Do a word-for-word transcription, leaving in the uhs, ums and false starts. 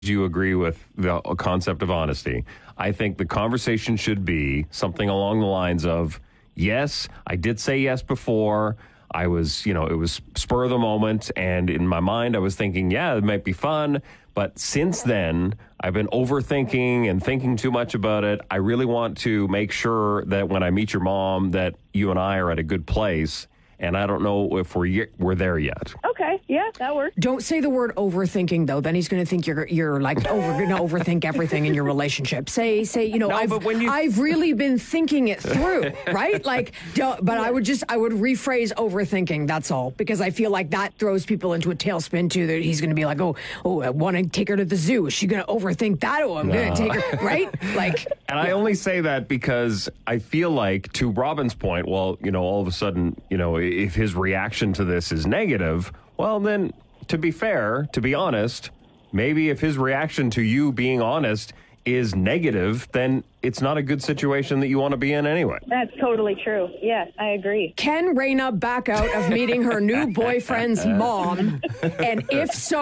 you agree with the concept of honesty. I think the conversation should be something along the lines of, yes, I did say yes before. I was, you know, it was spur of the moment. And in my mind, I was thinking, yeah, it might be fun. But since then, I've been overthinking and thinking too much about it. I really want to make sure that when I meet your mom, that you and I are at a good place. And I don't know if we're y- we're there yet. Okay, yeah, that works. Don't say the word overthinking, though. Then he's going to think you're you're like over going to overthink everything in your relationship. Say say you know No, I've but when you- I've really been thinking it through, right? Like, don't, but I would just I would rephrase overthinking. That's all, because I feel like that throws people into a tailspin too. That he's going to be like, oh oh, I want to take her to the zoo. Is she going to overthink that? Oh, I'm No. going to take her, right? Like, And I only say that because I feel like, to Robin's point, well, you know, all of a sudden, you know, if his reaction to this is negative, well, then, to be fair, to be honest, maybe if his reaction to you being honest is negative, then it's not a good situation that you want to be in anyway. That's totally true. Yes, I agree. can Raina back out of meeting her new boyfriend's mom? And if so,